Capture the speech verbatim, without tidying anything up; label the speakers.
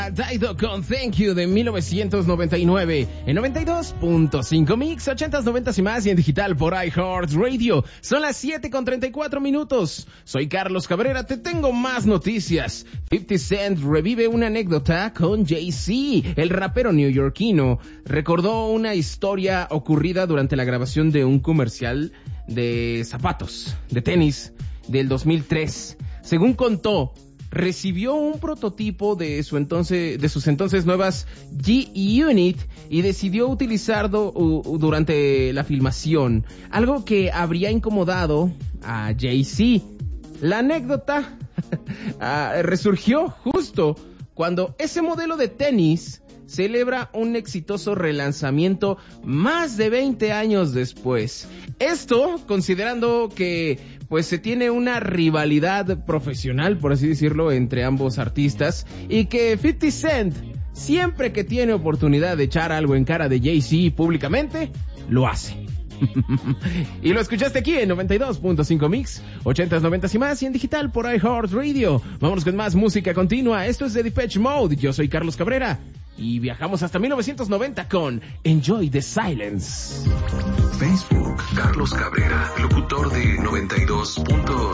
Speaker 1: Dido con Thank You de mil novecientos noventa y nueve en noventa y dos punto cinco Mix, ochentas, noventas y más y en digital por iHeartRadio. Son las siete con treinta y cuatro minutos. Soy Carlos Cabrera, te tengo más noticias. cincuenta Cent revive una anécdota con Jay-Z. El rapero neoyorquino recordó una historia ocurrida durante la grabación de un comercial de zapatos, de tenis, del dos mil tres. Según contó, recibió un prototipo de su entonces, de sus entonces nuevas G-Unit y decidió utilizarlo uh, durante la filmación, algo que habría incomodado a Jay-Z. La anécdota uh, resurgió justo cuando ese modelo de tenis celebra un exitoso relanzamiento más de veinte años después. Esto considerando que pues se tiene una rivalidad profesional, por así decirlo, entre ambos artistas, y que cincuenta Cent, siempre que tiene oportunidad de echar algo en cara de Jay-Z públicamente, lo hace. Y lo escuchaste aquí en noventa y dos punto cinco Mix, ochentas, noventas y más y en digital por iHeartRadio. Vámonos con más música continua. Esto es de Depeche Mode. Yo soy Carlos Cabrera y viajamos hasta mil novecientos noventa con Enjoy the Silence.
Speaker 2: Facebook, Carlos Cabrera, locutor de noventa y dos punto